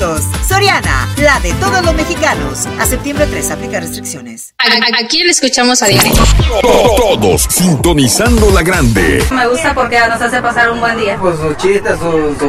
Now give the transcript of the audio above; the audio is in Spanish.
Soriana, la de todos los mexicanos. A septiembre 3, aplica restricciones. ¿A quién le escuchamos a Diario? Todos sintonizando la grande. Me gusta porque nos hace pasar un buen día. Pues sus chistes, su